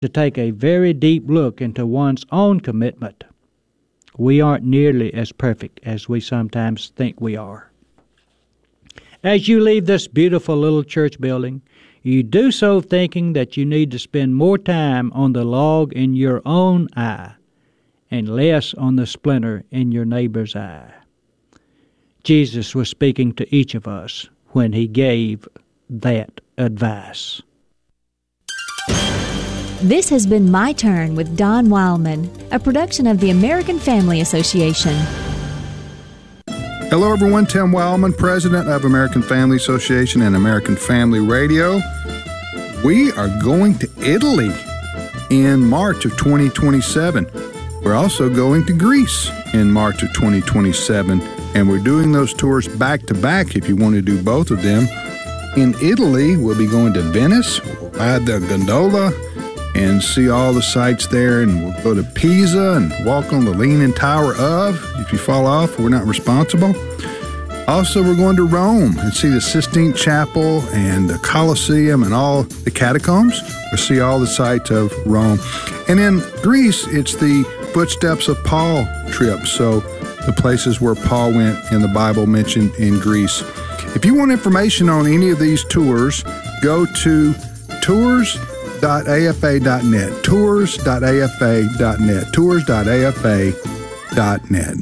to take a very deep look into one's own commitment. We aren't nearly as perfect as we sometimes think we are. As you leave this beautiful little church building, you do so thinking that you need to spend more time on the log in your own eye and less on the splinter in your neighbor's eye. Jesus was speaking to each of us when he gave that advice. This has been My Turn with Don Wildman, a production of the American Family Association. Hello, everyone. Tim Wildman, president of American Family Association and American Family Radio. We are going to Italy in March of 2027. We're also going to Greece in March of 2027, and we're doing those tours back to back if you want to do both of them. In Italy, we'll be going to Venice, we'll ride the gondola, and see all the sights there, and we'll go to Pisa and walk on the Leaning Tower of. If you fall off, we're not responsible. Also, we're going to Rome and see the Sistine Chapel and the Colosseum and all the catacombs. We'll see all the sights of Rome. And in Greece, it's the Footsteps of Paul trip, so the places where Paul went in the Bible mentioned in Greece. If you want information on any of these tours, go to tours.afa.net, tours.afa.net, tours.afa.net.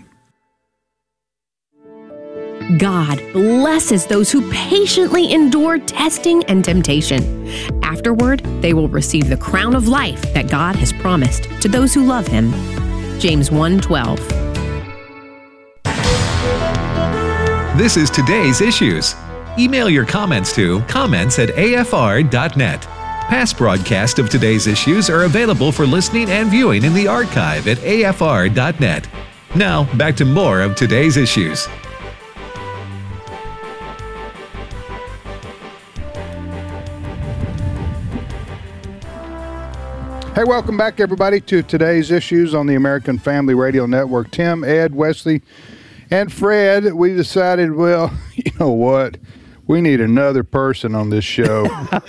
God blesses those who patiently endure testing and temptation. Afterward, they will receive the crown of life that God has promised to those who love Him. James 1:12. This is Today's Issues. Email your comments to comments@afr.net. Past broadcasts of Today's Issues are available for listening and viewing in the archive at afr.net. Now, back to more of Today's Issues. Hey, welcome back, everybody, to Today's Issues on the American Family Radio Network. Tim, Ed, Wesley, and Fred, we decided, well, you know what? We need another person on this show.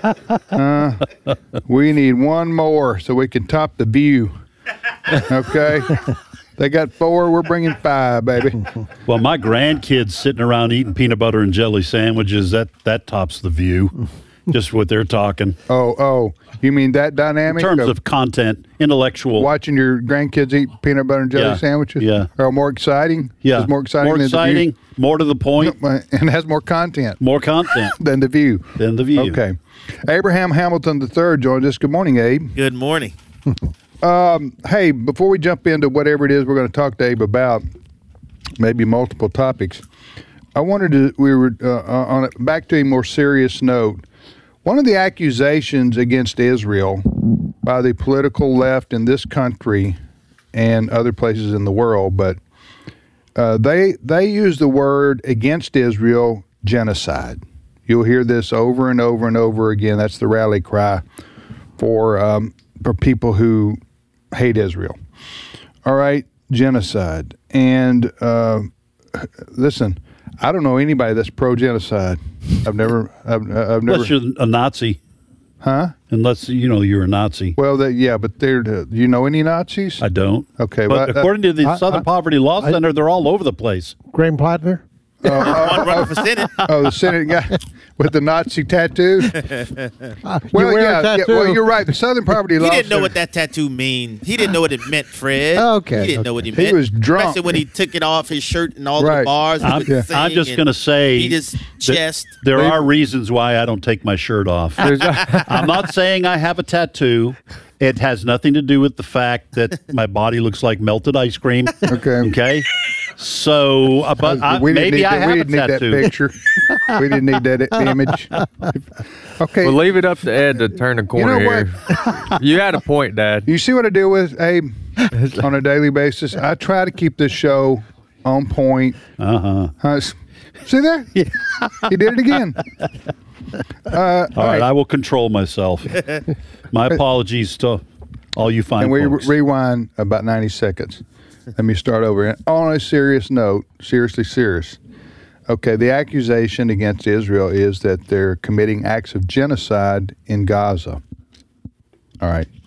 We need one more so we can top the view. Okay? They got 4, we're bringing 5, baby. Well, my grandkids sitting around eating peanut butter and jelly sandwiches, that tops the view. Just what they're talking. Oh, you mean that dynamic? In terms of content, intellectual. Watching your grandkids eat peanut butter and jelly sandwiches? Yeah. Or more exciting? Yeah. It's more exciting more than exciting, The View? more to the point. And has more content. More content. Than The View. Than The View. Okay. Abraham Hamilton III joins us. Good morning, Abe. Good morning. Hey, before we jump into whatever it is we're going to talk to Abe about, maybe multiple topics, I wanted to, back to a more serious note. One of the accusations against Israel by the political left in this country and other places in the world, but they use the word against Israel, genocide. You'll hear this over and over and over again. That's the rally cry for people who hate Israel. All right, genocide. And listen, I don't know anybody that's pro-genocide. I've never. Unless you're a Nazi. Huh? Unless, you're a Nazi. Well, do you know any Nazis? I don't. Okay. But according to the Southern Poverty Law Center, they're all over the place. Graham Plattner? One running for Senate. Oh, the Senate guy with the Nazi tattoo? Well, you're right. The Southern Poverty Law Center. He didn't know what that tattoo meaned. He didn't know what it meant, Fred. Okay. He didn't know what it meant. He was drunk. Especially when he took it off his shirt and all the bars. I'm just going to say he just chest. There are reasons why I don't take my shirt off. I'm not saying I have a tattoo. It has nothing to do with the fact that my body looks like melted ice cream. Okay. So, but maybe I have a tattoo. That picture. We didn't need that image. Okay. Well, leave it up to Ed to turn the corner here. You had a point, Dad. You see what I deal with, Abe, on a daily basis? I try to keep this show on point. See there? Yeah. He did it again. All right, I will control myself. My apologies to all you fine folks. And we rewind about 90 seconds. Let me start over. On a serious note, seriously serious. Okay, the accusation against Israel is that they're committing acts of genocide in Gaza. All right.